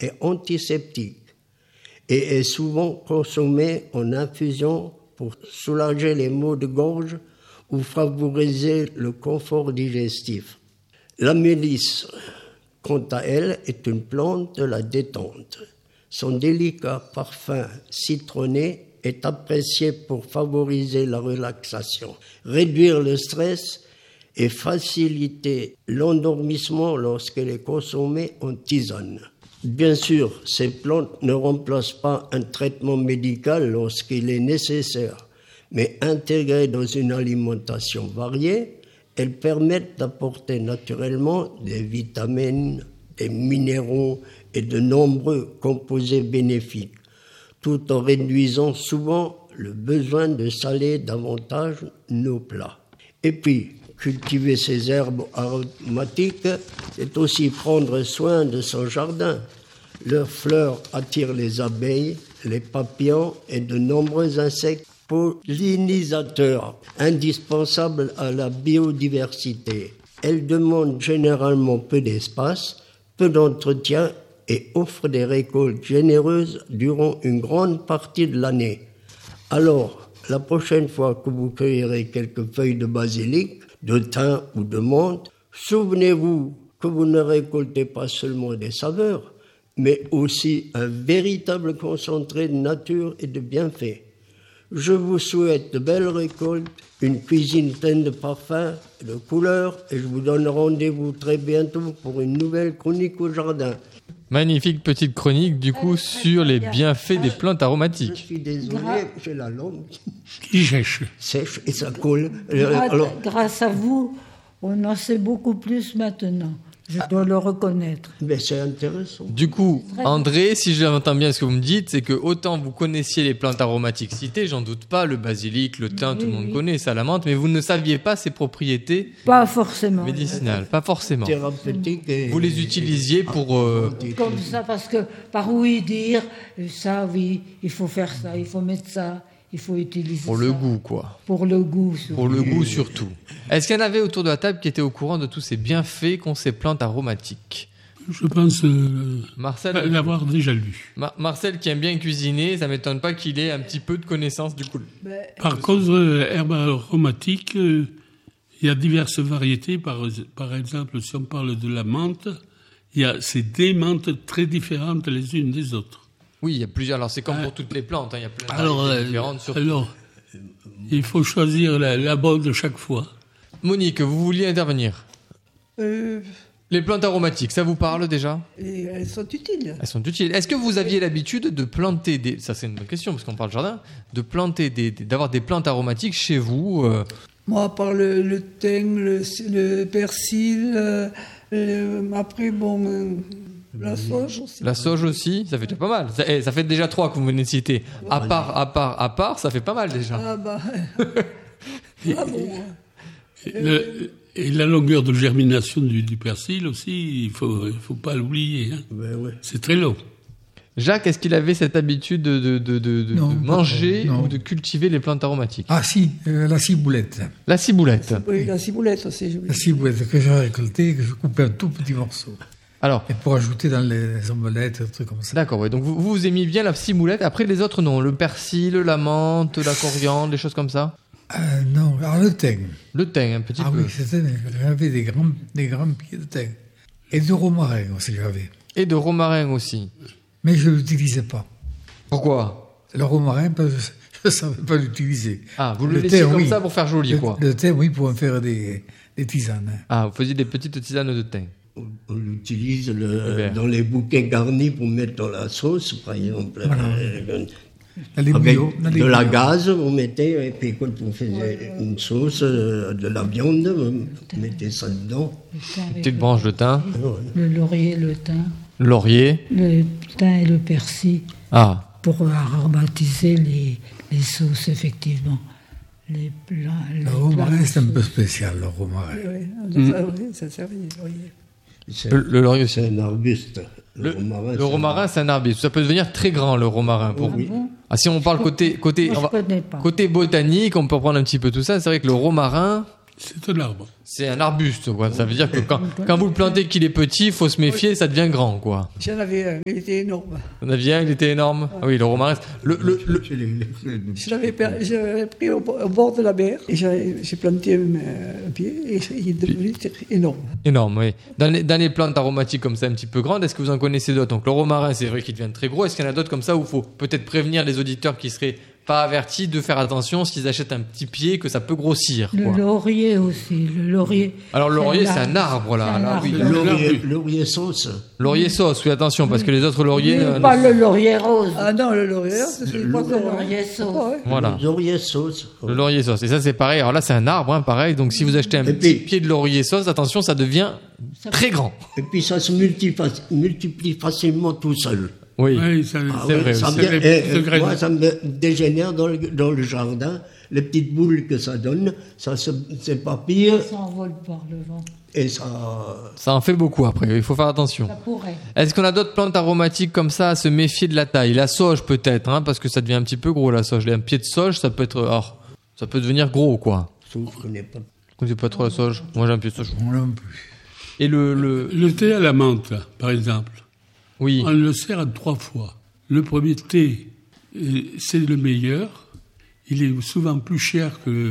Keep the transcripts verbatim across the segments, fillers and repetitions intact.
et antiseptique et est souvent consommé en infusion pour soulager les maux de gorge ou favoriser le confort digestif. La mélisse, quant à elle, est une plante de la détente. Son délicat parfum citronné est apprécié pour favoriser la relaxation, réduire le stress et faciliter l'endormissement lorsqu'elle est consommée en tisane. Bien sûr, ces plantes ne remplacent pas un traitement médical lorsqu'il est nécessaire, mais intégrées dans une alimentation variée, elles permettent d'apporter naturellement des vitamines, des minéraux et de nombreux composés bénéfiques, tout en réduisant souvent le besoin de saler davantage nos plats. Et puis, cultiver ces herbes aromatiques, c'est aussi prendre soin de son jardin. Leurs fleurs attirent les abeilles, les papillons et de nombreux insectes pollinisateurs, indispensables à la biodiversité. Elles demandent généralement peu d'espace, peu d'entretien et offrent des récoltes généreuses durant une grande partie de l'année. Alors, la prochaine fois que vous cueillerez quelques feuilles de basilic, de thym ou de menthe, souvenez-vous que vous ne récoltez pas seulement des saveurs, mais aussi un véritable concentré de nature et de bienfaits. Je vous souhaite de belles récoltes, une cuisine pleine de parfums, de couleurs, et je vous donne rendez-vous très bientôt pour une nouvelle chronique au jardin. Magnifique petite chronique, du coup, sur les bienfaits des plantes aromatiques. Je suis désolé, j'ai la langue qui sèche. Sèche et ça coule. Grâce, Alors... grâce à vous, on en sait beaucoup plus maintenant. Je dois ah. le reconnaître. Mais c'est intéressant. Du coup, André, si j'entends bien ce que vous me dites, c'est que autant vous connaissiez les plantes aromatiques citées, j'en doute pas, le basilic, le thym, oui, tout le monde oui. connaît, ça, la menthe, mais vous ne saviez pas ses propriétés pas forcément. médicinales, pas forcément. Thérapeutique et... Vous les utilisiez pour... Euh... Comme ça, parce que par oui dire, ça, oui, il faut faire ça, il faut mettre ça. Il faut utiliser Pour ça. le goût, quoi. Pour le goût, surtout. Pour le goût, surtout. Est-ce qu'il y en avait autour de la table qui étaient au courant de tous ces bienfaits qu'ont ces plantes aromatiques ? Je pense euh, Marcel, l'avoir déjà lu. Mar- Marcel, qui aime bien cuisiner, ça ne m'étonne pas qu'il ait un petit peu de connaissance du coup. Mais... Par contre, euh, herbes aromatiques, il euh, y a diverses variétés. Par, par exemple, si on parle de la menthe, il y a ces des menthes très différentes les unes des autres. Oui, il y a plusieurs. Alors, c'est comme pour toutes les plantes. Hein. Il y a plein de alors, variétés euh, différentes. Surtout. Alors, il faut choisir la, la bonne de chaque fois. Monique, vous vouliez intervenir ? euh... Les plantes aromatiques, ça vous parle déjà ? Et elles sont utiles. Elles sont utiles. Est-ce que vous aviez l'habitude de planter des... Ça, c'est une bonne question, parce qu'on parle jardin. De planter des... d'avoir des plantes aromatiques chez vous euh... Moi, à part le, le thym, le, le persil, euh, le, après, bon... Euh... La sauge aussi. La sauge aussi, ça fait déjà pas mal. Ça, eh, ça fait déjà trois que vous venez de citer. À part, à part, à part, ça fait pas mal déjà. Ah bah. ah bon. Et, le, et la longueur de germination du, du persil aussi, il faut, il faut pas l'oublier. Hein. Ben ouais. C'est très long. Jacques, est-ce qu'il avait cette habitude de, de, de, de, de, non, de manger non. ou de cultiver les plantes aromatiques ? Ah si, euh, la ciboulette. La ciboulette. Oui, la ciboulette aussi. La ciboulette que j'ai récoltée, que je coupais un tout petit morceau. Alors, et pour ajouter dans les omelettes, des trucs comme ça. D'accord, ouais. Donc vous, vous aimiez bien la ciboulette. Après, les autres, non. Le persil, la menthe, la coriandre, des choses comme ça. euh, Non, alors le thym. Le thym, un petit ah peu. Ah oui, c'était, j'avais des grands, des grands pieds de thym. Et de romarin aussi, j'avais. Et de romarin aussi. Mais je ne l'utilisais pas. Pourquoi ? Le romarin, parce que je ne savais pas l'utiliser. Ah, vous le, le laissiez thym, comme oui. ça pour faire joli, le, quoi. Le thym, oui, pour en faire des, des tisanes. Ah, vous faisiez des petites tisanes de thym. On l'utilise le, dans les bouquets garnis pour mettre dans la sauce, par exemple. Voilà. Euh, avec bouillons, de bouillons. la gaze, vous mettez, et puis quand vous faites une sauce, euh, de la viande, vous mettez ça dedans. Une petite branche de thym. Le laurier, le thym. Laurier. Le thym et le persil. Ah. Pour aromatiser les, les sauces, effectivement. Les plats. Les le romarin, plats c'est un peu spécial, le romarin. Oui, mmh. oui ça servait, oui. C'est, le, le laurier, c'est un arbuste. Le, le romarin, le c'est, romarin un... c'est un arbuste. Ça peut devenir très grand, le romarin. Pour... Ah bon ? Ah, si on parle côté, côté, Moi, on va... côté botanique, on peut prendre un petit peu tout ça. C'est vrai que le romarin, C'est un arbre. C'est un arbuste, quoi. Ça veut dire que quand, quand vous le plantez qu'il est petit, il faut se méfier, ça devient grand, quoi. J'en avais un, il était énorme. On a vu un, il était énorme. Ah oui, le romarin. Le, le, le- Je l'avais per- je l'avais pris au, au bord de la mer et j'ai, j'ai planté un, un pied et il est devenu énorme. Énorme, oui. Dans les, dans les plantes aromatiques comme ça, un petit peu grandes, est-ce que vous en connaissez d'autres? Donc le romarin, c'est vrai qu'il devient très gros. Est-ce qu'il y en a d'autres comme ça où il faut peut-être prévenir les auditeurs qui seraient pas avertis de faire attention s'ils achètent un petit pied que ça peut grossir, Le quoi. laurier aussi, le laurier. Alors le laurier, C'est c'est un un arbre, là. C'est un là, arbre. oui. Laurier, laurier sauce. Laurier sauce, oui, attention, parce que les autres lauriers... Oui, euh, pas ne- le laurier rose. Ah non, le laurier, c'est Le- pas le ça. laurier sauce. Ah ouais. Voilà. Laurier sauce. Le laurier sauce. Et ça, c'est pareil. Alors là, c'est un arbre, hein, pareil. Donc si vous achetez un Et petit puis- pied de laurier sauce, attention, ça devient très grand. Et puis ça se multiplie, multiplie facilement tout seul. Oui. Oui, ça, Ah C'est oui, vrai, ça c'est me- les eh, petites eh, graines. moi, ça me dégénère dans le, dans le jardin. Les petites boules que ça donne, ça se- s'éparpille Ça s'envole par le vent. et ça... Ça en fait beaucoup après. Il faut faire attention. Ça pourrait. Est-ce qu'on a d'autres plantes aromatiques comme ça à se méfier de la taille? La sauge peut-être, hein, parce que ça devient un petit peu gros la sauge. Un pied de sauge, ça peut être, alors, ça peut devenir gros, quoi. Je ne connais pas. Vous connaissez pas trop la sauge? Moi j'ai un pied de sauge. Moi non plus. Et le, le, Le thé à la menthe, là, par exemple, oui. on le sert en trois fois. Le premier thé, euh, c'est le meilleur. Il est souvent plus cher que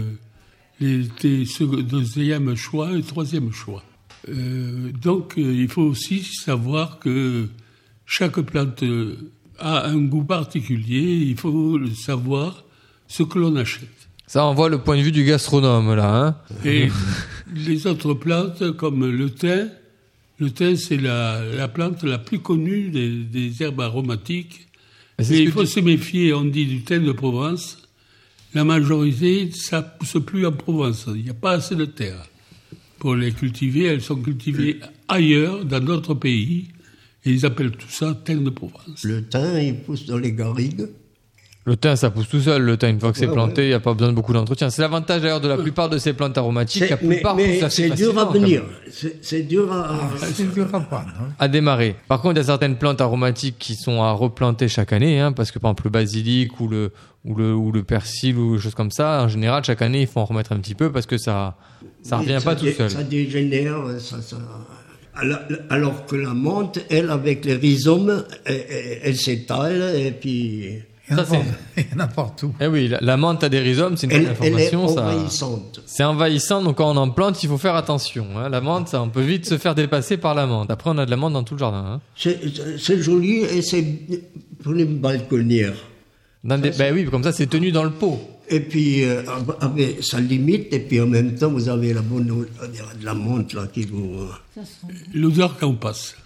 les thés sec- deuxième choix et troisième choix. Euh, donc, euh, il faut aussi savoir que chaque plante euh, a un goût particulier. Il faut le savoir ce que l'on achète. Ça envoie le point de vue du gastronome là, hein. Et les autres plantes, comme le thym, le thym, c'est la, la plante la plus connue des, des herbes aromatiques. Et c'est Et ce il que faut tu- se méfier, on dit du thym de Provence. La majorité, ça pousse plus en Provence. Il n'y a pas assez de terre pour les cultiver. Elles sont cultivées ailleurs, dans d'autres pays. Et ils appellent tout ça thym de Provence. Le thym, il pousse dans les garrigues. Le thym, ça pousse tout seul, le thym. Une fois que c'est Ouais, planté, il ouais. n'y a pas besoin de beaucoup d'entretien. C'est l'avantage d'ailleurs de la plupart de ces plantes aromatiques. C'est- La mais plupart mais poussent assez c'est dur à facilement, quand venir. même. C'est c'est dur à... C'est dur à prendre. hein. À démarrer. Par contre, il y a certaines plantes aromatiques qui sont à replanter chaque année, hein, parce que par exemple le basilic ou le, ou le, ou le persil ou des choses comme ça, en général, chaque année, il faut en remettre un petit peu parce que ça, ça revient ça pas tout dé- seul. Ça dégénère, ça, ça... Alors, alors que la menthe, elle, avec les rhizomes, elle, elle- elle s'étale et puis... Il y en a Ça, partout. Il y en a partout. Eh oui, la, la menthe a des rhizomes, c'est une Elle, bonne elle est information. ça... envahissante. C'est envahissant, donc quand on en plante, il faut faire attention. Hein. La menthe, ça, on peut vite se faire dépasser par la menthe. Après, on a de la menthe dans tout le jardin. Hein. C'est c'est joli et c'est pour les balconnières. Dans des... Ben oui, comme ça, c'est tenu dans le pot. Et puis, euh, avec sa limite, et puis en même temps, vous avez la bonne eau- de la menthe là qui vous... Ça sent L'odeur qu'on passe.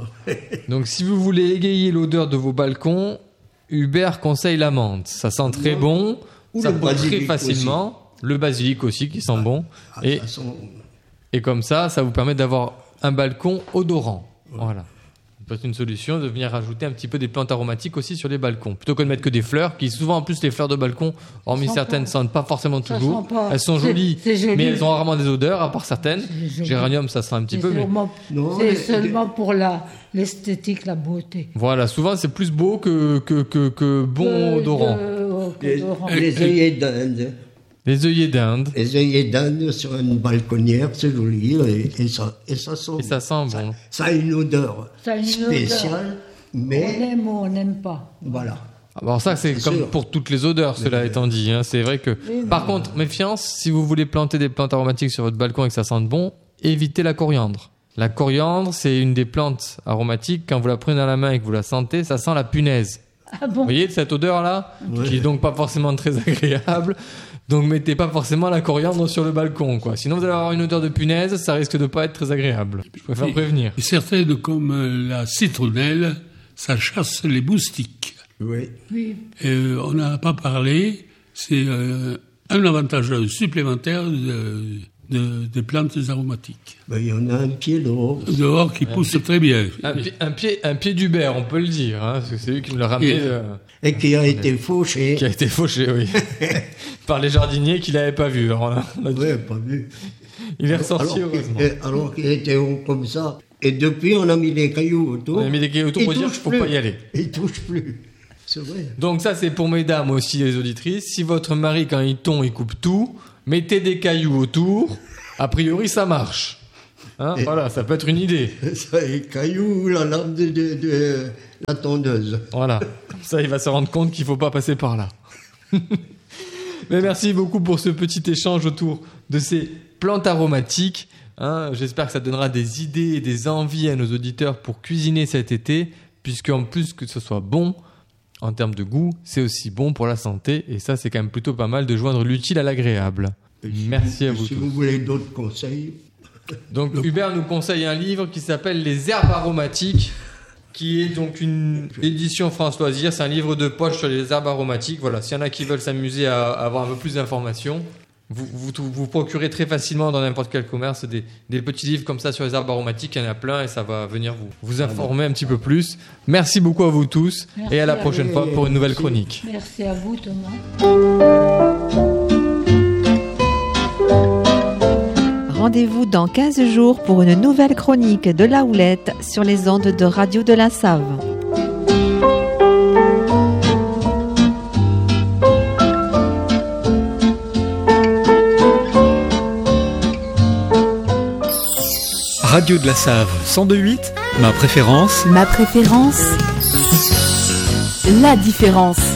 Donc, si vous voulez égayer l'odeur de vos balcons, Hubert conseille la menthe. Ça sent très bon, Ou ça le pousse très basilic facilement. Le basilic aussi, qui sent bon. Ah, Et, ça sent- et comme ça, ça vous permet d'avoir un balcon odorant. Voilà. Ça peut être une solution de venir rajouter un petit peu des plantes aromatiques aussi sur les balcons. Plutôt que de mettre que des fleurs, qui souvent en plus les fleurs de balcon, hormis Sent certaines, pas. sentent pas forcément Ça toujours. sent pas. Elles sont C'est- jolies, c'est joli. mais elles ont rarement des odeurs, à part certaines. C'est joli. Géranium, ça sent un petit C'est peu, mais sûrement- Non, c'est les- seulement pour la l'esthétique, la beauté. voilà, souvent c'est plus beau que, que, que, que bon De- odorant. de- Les, odorant. les œillets d'Inde. Les œillets d'Inde, Les œillets d'Inde sur une balconnière, c'est joli et, et ça, et ça sent. et ça sent bon. Ça a une odeur Ça a une spéciale, On mais aime ou on n'aime pas. voilà. Alors ça, c'est C'est comme sûr. pour toutes les odeurs, cela étant dit. Hein. C'est vrai que... Par contre, méfiance, si vous voulez planter des plantes aromatiques sur votre balcon et que ça sente bon, évitez la coriandre. La coriandre, c'est une des plantes aromatiques. Quand vous la prenez dans la main et que vous la sentez, ça sent la punaise. Ah bon? Vous voyez cette odeur-là, qui est donc pas forcément très agréable. Donc mettez pas forcément la coriandre sur le balcon, quoi. Sinon vous allez avoir une odeur de punaise, ça risque de pas être très agréable. Je préfère Et- prévenir. Et certaines, comme euh, la citronnelle, ça chasse les moustiques. Oui. Oui. Et, euh, on n'a pas parlé, c'est euh, un avantage supplémentaire de, de- des plantes aromatiques. Ben, il y en a un pied dehors. Dehors, qui pousse très bien. Un, pi- un pied, un pied d'Hubert, on peut le dire, hein, parce que c'est lui qui me l'a ramené, Et- euh, Et qui a été fauché. qui a été fauché, oui, par les jardiniers qui l'avaient pas vu. Alors là, on a dit- Oui, pas vu. il est ressorti Alors qu'il- heureusement. eh, alors qu'il était haut comme ça. Et depuis, on a mis des cailloux autour. On a mis des cailloux autour Il pour dire touche qu'il faut plus. pas y aller. Il touche plus. C'est vrai. Donc ça, c'est pour mesdames aussi, les auditrices. Si votre mari, quand il tond, il coupe tout, Mettez des cailloux autour. A priori, ça marche. Hein, Et- voilà, ça peut être une idée. Ça, les cailloux, la lampe de, de- de la tondeuse. Voilà. Comme ça, il va se rendre compte qu'il faut pas passer par là. Mais merci beaucoup pour ce petit échange autour de ces plantes aromatiques. Hein, j'espère que ça donnera des idées et des envies à nos auditeurs pour cuisiner cet été, puisqu'en plus que ce soit bon en termes de goût, c'est aussi bon pour la santé. Et ça, c'est quand même plutôt pas mal de joindre l'utile à l'agréable. Et si Merci vous- à vous Si tous. vous voulez d'autres conseils, Donc Hubert nous conseille un livre qui s'appelle Les herbes aromatiques, qui est donc une édition France Loisirs. C'est un livre de poche sur les herbes aromatiques. Voilà, s'il y en a qui veulent s'amuser à, à avoir un peu plus d'informations, vous, vous vous vous procurez très facilement dans n'importe quel commerce des, des petits livres comme ça sur les herbes aromatiques. Il y en a plein et ça va venir vous, vous informer un petit peu plus. Merci beaucoup à vous tous Merci et à la à prochaine vous. fois pour une nouvelle Merci. chronique. Merci à vous, Thomas. Rendez-vous dans quinze jours pour une nouvelle chronique de La Houlette sur les ondes de Radio de la Save. Radio de la Save cent deux virgule huit, ma préférence. Ma préférence, la différence.